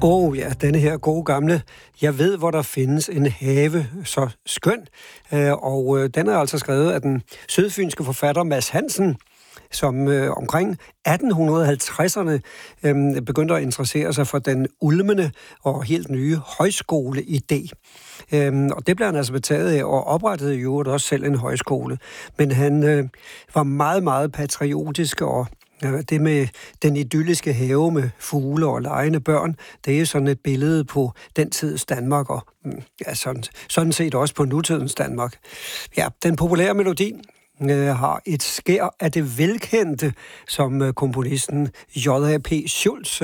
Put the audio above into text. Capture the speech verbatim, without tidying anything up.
Åh oh, ja, denne her gode gamle, jeg ved, hvor der findes en have, så skøn. Øh, og øh, den er altså skrevet af den sydfynske forfatter Mads Hansen, som øh, omkring atten halvtredserne øh, begyndte at interessere sig for den ulmende og helt nye højskoleidé. Øh, og det blev han altså betaget af, og oprettede jo også selv en højskole. Men han øh, var meget, meget patriotisk, og det med den idylliske have med fugle og legende børn, det er sådan et billede på den tids Danmark, og ja, sådan, sådan set også på nutidens Danmark. Ja, den populære melodi øh, har et skær af det velkendte, som komponisten J A P Schultz